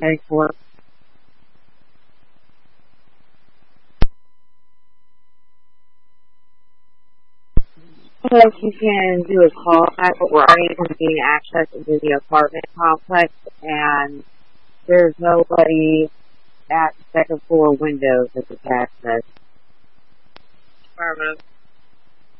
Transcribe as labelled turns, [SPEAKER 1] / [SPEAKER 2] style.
[SPEAKER 1] for if you can do a call back, but we're already going to gain access into the apartment complex, and there's nobody at the second floor windows that can access.
[SPEAKER 2] Affirmative.